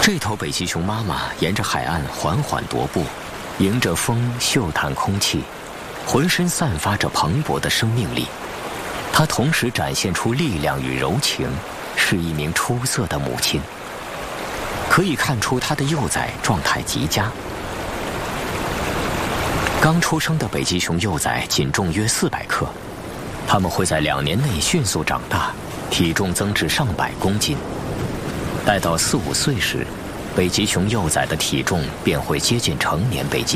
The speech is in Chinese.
这头北极熊妈妈沿着海岸缓缓踱步，迎着风嗅探空气，浑身散发着蓬勃的生命力。她同时展现出力量与柔情，是一名出色的母亲。可以看出她的幼崽状态极佳。刚出生的北极熊幼崽仅重约400克，它们会在2年内迅速长大，体重增至上百公斤。待到4、5岁时，北极熊幼崽的体重便会接近成年北极